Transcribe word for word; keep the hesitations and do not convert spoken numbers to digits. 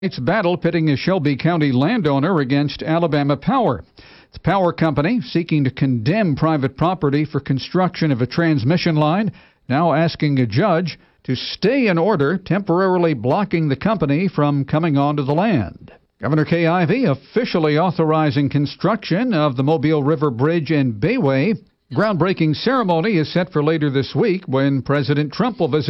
It's a battle pitting a Shelby County landowner against Alabama Power. The power company seeking to condemn private property for construction of a transmission line, now asking a judge to stay an order temporarily blocking the company from coming onto the land. Governor Kay Ivey officially authorizing construction of the Mobile River Bridge and Bayway. Groundbreaking ceremony is set for later this week when President Trump will visit